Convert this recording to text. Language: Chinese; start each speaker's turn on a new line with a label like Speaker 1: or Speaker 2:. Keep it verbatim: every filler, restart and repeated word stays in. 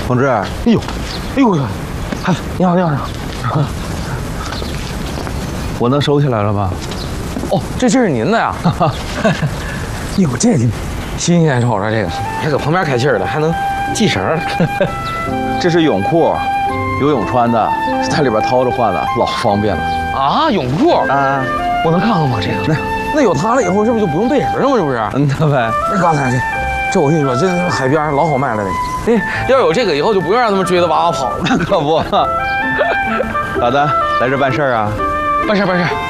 Speaker 1: 同志，哎呦，哎呦呦，嗨，你好，你好，你好。我能收起来了吧？
Speaker 2: 哦，这这是您的呀？哟，这新鲜瞅着这个，还搁旁边开气儿的，还能系绳儿。
Speaker 1: 这是泳裤，游泳穿的，在里边掏着换的，老方便了。
Speaker 2: 啊，泳裤
Speaker 1: 啊，
Speaker 2: 我能看看吗？这个，那那有它了以后，这不就不用背绳了吗？这不是？
Speaker 1: 嗯，那呗。
Speaker 2: 那刚才这，这我跟你说，这海边老好卖了这。哎，要有这个以后就不用让他们追着娃娃跑了。
Speaker 1: 那可不。老的，来这办事儿啊？
Speaker 2: 办事办事。